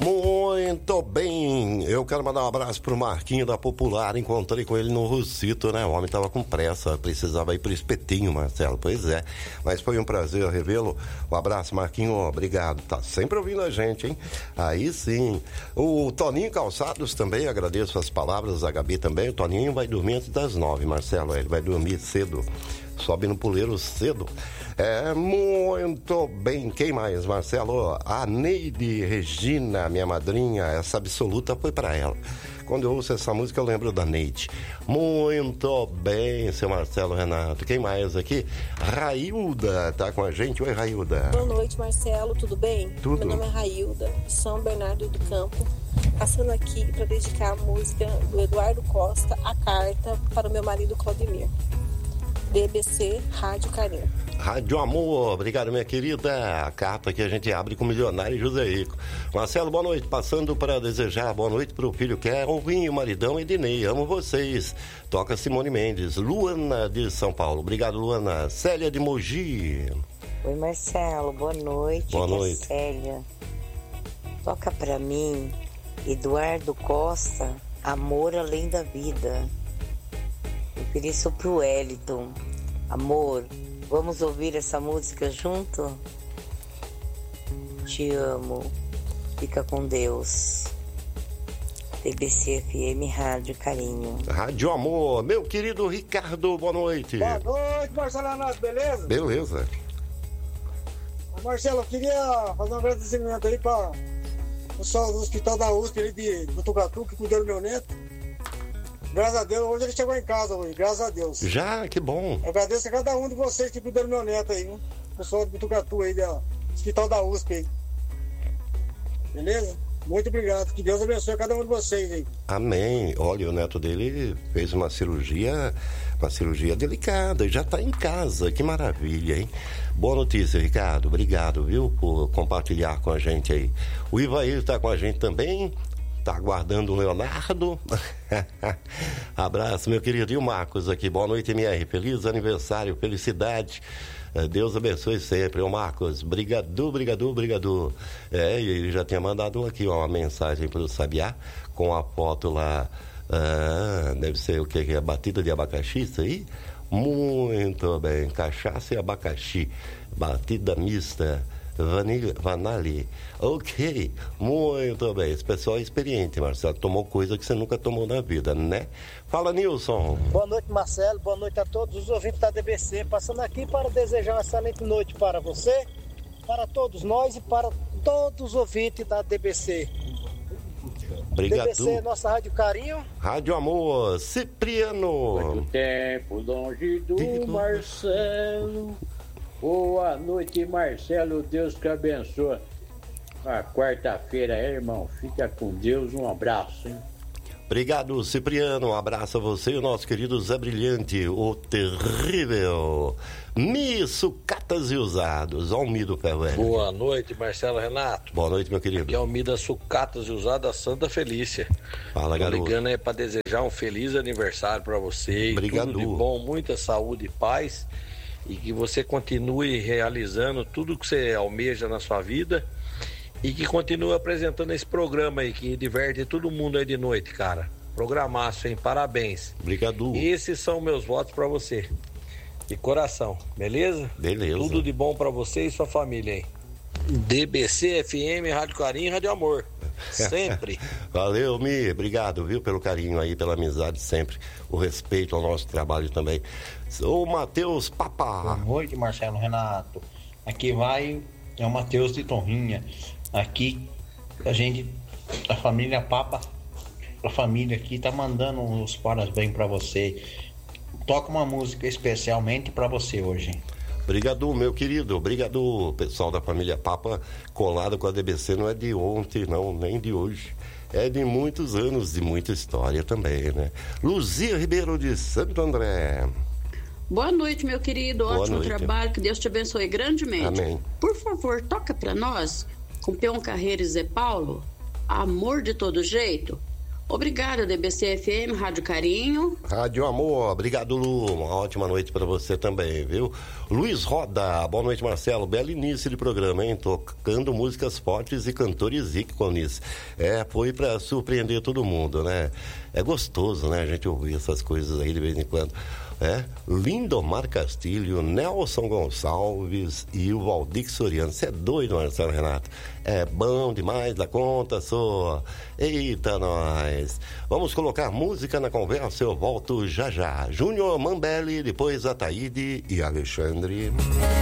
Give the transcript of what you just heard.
Muito bem, eu quero mandar um abraço pro Marquinho da Popular, encontrei com ele no Russito, né? O homem tava com pressa, precisava ir pro espetinho, Marcelo, pois é, mas foi um prazer revê-lo. Um abraço, Marquinho, obrigado, tá sempre ouvindo a gente, hein? Aí sim. O Toninho Calçados também, agradeço as palavras da Gabi também. O Toninho vai dormir antes das 9, Marcelo, ele vai dormir cedo, sobe no puleiro cedo. Muito bem. Quem mais, Marcelo? A Neide Regina, minha madrinha, essa absoluta foi pra ela. Quando eu ouço essa música eu lembro da Neide. Muito bem, seu Marcelo Renato. Quem mais aqui? Railda tá com a gente. Oi, Railda. Boa noite, Marcelo, tudo bem? Tudo. Meu nome é Railda, de São Bernardo do Campo, passando aqui para dedicar a música do Eduardo Costa, A Carta, para o meu marido Claudemir. DBC Rádio Carinho. Rádio Amor, obrigado, minha querida. A carta que a gente abre com o milionário José Rico. Marcelo, boa noite. Passando para desejar boa noite pro filho Kelvin, o maridão Ednei. Amo vocês. Toca Simone Mendes. Luana de São Paulo. Obrigado, Luana. Célia de Mogi. Oi, Marcelo. Boa noite. Boa noite. Célia. Toca pra mim, Eduardo Costa, Amor Além da Vida. Eu queria isso pro Wellington. Amor, vamos ouvir essa música junto? Te amo. Fica com Deus. TBC FM Rádio Carinho. Rádio Amor. Meu querido Ricardo, boa noite. Boa noite, Marcelo Renato, beleza? Beleza. Marcelo, eu queria fazer um agradecimento aí para o pessoal do Hospital da USP ali de Botucatu, que cuidou do meu neto. Graças a Deus, hoje ele chegou em casa hoje, graças a Deus. Já, que bom. Eu agradeço a cada um de vocês que cuidou do meu neto aí, viu? O pessoal de Botucatu aí, do Hospital da USP aí. Beleza? Muito obrigado, que Deus abençoe cada um de vocês aí. Amém. Olha, o neto dele fez uma cirurgia delicada e já está em casa. Que maravilha, hein? Boa notícia, Ricardo. Obrigado, viu, por compartilhar com a gente aí. O Ivair está com a gente também. Tá aguardando o Leonardo. Abraço, meu querido. E o Marcos aqui. Boa noite, MR. Feliz aniversário, felicidade. Deus abençoe sempre. Ô Marcos, brigadu. E ele já tinha mandado aqui uma mensagem para o Sabiá com a foto lá. Deve ser o que? É batida de abacaxi, isso aí? Muito bem. Cachaça e abacaxi. Batida mista. Vanali. Ok, muito bem. Esse pessoal é experiente, Marcelo. Tomou coisa que você nunca tomou na vida, né? Fala, Nilson. Boa noite, Marcelo. Boa noite a todos os ouvintes da DBC. Passando aqui para desejar uma excelente noite para você, para todos nós e para todos os ouvintes da DBC. Obrigado. DBC, nossa Rádio Carinho. Rádio Amor, Cipriano. Muito tempo longe do Marcelo. Boa noite, Marcelo. Deus te abençoe. A quarta-feira, irmão. Fica com Deus. Um abraço, hein? Obrigado, Cipriano. Um abraço a você e o nosso querido Zé Brilhante, o terrível Mi Sucatas e Usados. Ó, o Mi do Ferro Velho. Boa noite, Marcelo Renato. Boa noite, meu querido. Aqui é o Mi da Sucatas e Usadas Santa Felícia. Fala, garoto. Tô ligando aí pra desejar um feliz aniversário pra você. Obrigado. Tudo de bom, muita saúde e paz. E que você continue realizando tudo que você almeja na sua vida e que continue apresentando esse programa aí que diverte todo mundo aí de noite, cara. Programaço, hein? Parabéns. Obrigado. Esses são meus votos pra você. De coração, beleza? Beleza. Tudo de bom pra você e sua família aí. DBC, FM, Rádio Carinho, Rádio Amor. Sempre. Valeu, Mi. Obrigado, viu, pelo carinho aí, pela amizade sempre. O respeito ao nosso trabalho também. O Matheus Papa. Boa noite, Marcelo Renato. Aqui é o Matheus de Torrinha. Aqui a família Papa, a família aqui tá mandando os parabéns pra você. Toca uma música especialmente pra você hoje. Obrigado, meu querido. Obrigado, pessoal da família Papa, colado com a DBC. Não é de ontem, não, nem de hoje. É de muitos anos, de muita história também, né? Luzia Ribeiro de Santo André. Boa noite, meu querido. Boa Ótimo noite. trabalho. Que Deus te abençoe grandemente. Amém. Por favor, toca pra nós, com Peão Carreira e Zé Paulo, Amor de Todo Jeito. Obrigada, DBC FM, Rádio Carinho. Rádio Amor, obrigado, Lu. Uma ótima noite para você também, viu? Luiz Roda, boa noite, Marcelo. Belo início de programa, hein? Tocando músicas fortes e cantores ícones. Foi para surpreender todo mundo, né? É gostoso, né? A gente ouvir essas coisas aí de vez em quando. Lindomar Castilho, Nelson Gonçalves e o Valdir Soriano. Você é doido, Marcelo Renato? É bom demais da conta, só. Eita, nós. Vamos colocar música na conversa, eu volto já já. Júnior Mambelli, depois Ataíde e Alexandre.